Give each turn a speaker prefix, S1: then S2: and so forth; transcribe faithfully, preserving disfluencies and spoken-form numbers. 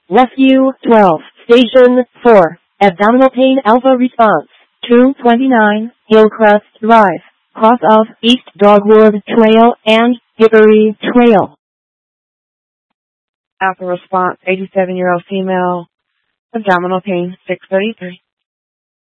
S1: Rescue twelve, Station four, Abdominal Pain Alpha Response, two twenty-nine, Hillcrest Drive, cross of East Dogwood Trail and Hickory Trail.
S2: Alpha Response, eighty-seven-year-old female, abdominal pain, six thirty-three.